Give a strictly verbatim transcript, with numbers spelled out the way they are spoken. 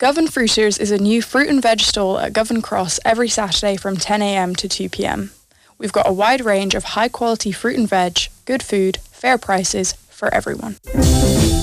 Govan Fruiters is a new fruit and veg stall at Govan Cross every Saturday from ten a m to two p m. We've got a wide range of high quality fruit and veg, good food, fair prices for everyone.